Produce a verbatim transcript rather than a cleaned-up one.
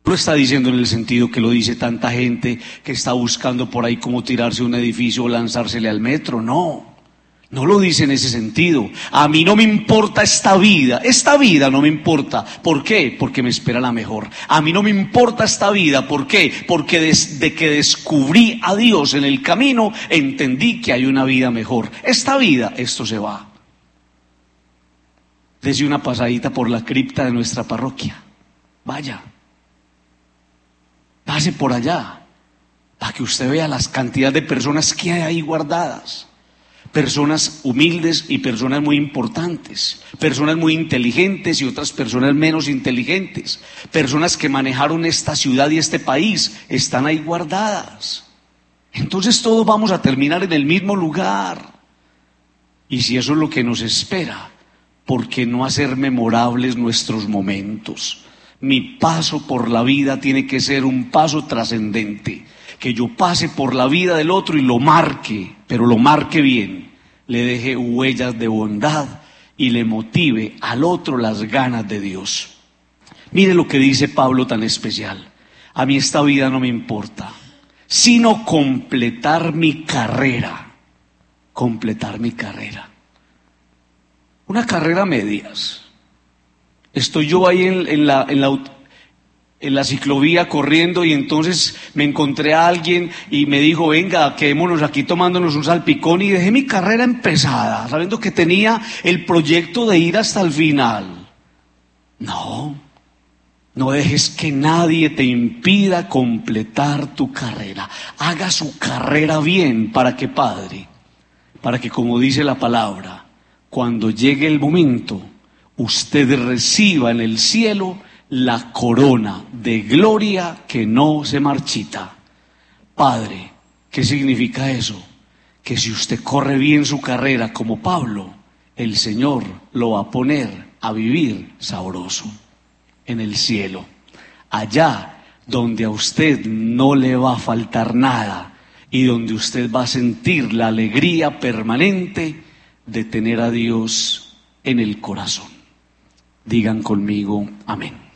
Lo está diciendo en el sentido que lo dice tanta gente que está buscando por ahí cómo tirarse a un edificio o lanzársele al metro. No, no lo dice en ese sentido. A mí no me importa esta vida, esta vida no me importa. ¿Por qué? Porque me espera la mejor. A mí no me importa esta vida, ¿por qué? Porque desde que descubrí a Dios en el camino, entendí que hay una vida mejor. Esta vida, esto se va. Dese una pasadita por la cripta de nuestra parroquia. Vaya. Pase por allá, para que usted vea las cantidades de personas que hay ahí guardadas. Personas humildes y personas muy importantes. Personas muy inteligentes y otras personas menos inteligentes. Personas que manejaron esta ciudad y este país, están ahí guardadas. Entonces todos vamos a terminar en el mismo lugar. Y si eso es lo que nos espera, ¿por qué no hacer memorables nuestros momentos? Mi paso por la vida tiene que ser un paso trascendente, que yo pase por la vida del otro y lo marque, pero lo marque bien, le deje huellas de bondad y le motive al otro las ganas de Dios. Mire lo que dice Pablo tan especial: a mí esta vida no me importa, sino completar mi carrera, completar mi carrera. Una carrera a medias. Estoy yo ahí en, en, la, en, la, en la ciclovía corriendo y entonces me encontré a alguien y me dijo: venga, quedémonos aquí tomándonos un salpicón, y dejé mi carrera empezada, sabiendo que tenía el proyecto de ir hasta el final. No, no dejes que nadie te impida completar tu carrera. Haga su carrera bien. ¿Para qué, Padre? Para que, como dice la palabra, cuando llegue el momento, usted reciba en el cielo la corona de gloria que no se marchita. Padre, ¿qué significa eso? Que si usted corre bien su carrera como Pablo, el Señor lo va a poner a vivir sabroso en el cielo, allá donde a usted no le va a faltar nada y donde usted va a sentir la alegría permanente de tener a Dios en el corazón. Digan conmigo, amén.